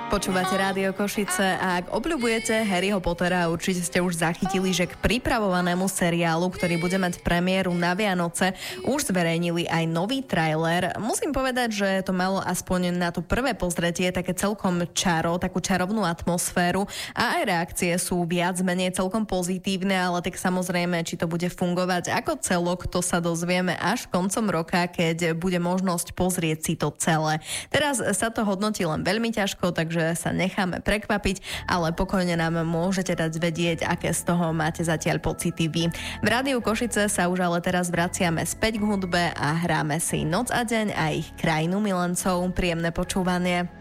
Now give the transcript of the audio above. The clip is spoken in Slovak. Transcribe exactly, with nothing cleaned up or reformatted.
Počúvate Rádio Košice a ak obľubujete Harryho Pottera, určite ste už zachytili, že k pripravovanému seriálu, ktorý bude mať premiéru na Vianoce, už zverejnili aj nový trailer. Musím povedať, že to malo aspoň na to prvé pozretie také celkom čaro, takú čarovnú atmosféru a aj reakcie sú viac menej celkom pozitívne, ale tak samozrejme, či to bude fungovať ako celok, to sa dozvieme až koncom roka, keď bude možnosť pozrieť si to celé. Teraz sa to hodnotí len veľmi ťažko, takže že sa necháme prekvapiť, ale pokojne nám môžete dať vedieť, aké z toho máte zatiaľ pocity vy. V Rádiu Košice sa už ale teraz vraciame späť k hudbe a hráme si Noc a deň a ich krajinu milencov. Príjemné počúvanie.